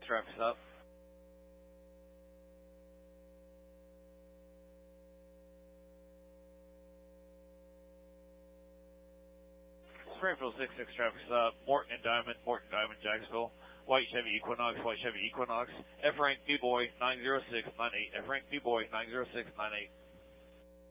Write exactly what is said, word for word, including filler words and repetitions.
traffic stop. Springfield six six traffic stop. Morton and Diamond, Morton Diamond, Jacksonville. White Chevy Equinox, White Chevy Equinox. F rank B-Boy nine zero six nine eight. F rank B-Boy nine zero six nine eight.